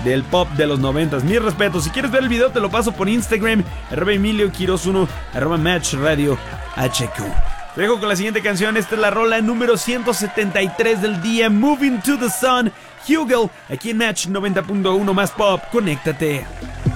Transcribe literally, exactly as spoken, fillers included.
del pop de los noventas. Mis respetos. Si quieres ver el video, te lo paso por Instagram, arroba Emilio Quiroz uno, arroba Match Radio H Q. Te dejo con la siguiente canción. Esta es la rola número ciento setenta y tres del día, Moving to the Sun, Hugel, aquí en Match noventa punto uno más pop. Conéctate.